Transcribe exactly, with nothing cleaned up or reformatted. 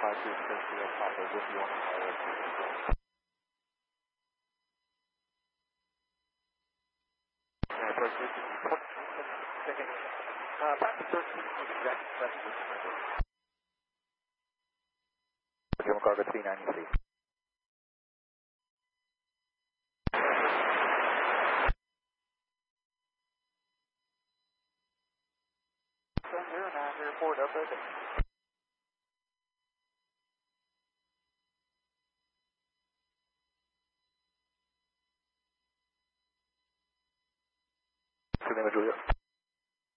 five two six zero Papa with you on the wireless control. Uh, first, this is twenty second. Uh, Papa thirteen, exact message. German cargo three ninety-three. Zero nine zero four, up there. Lima Julia.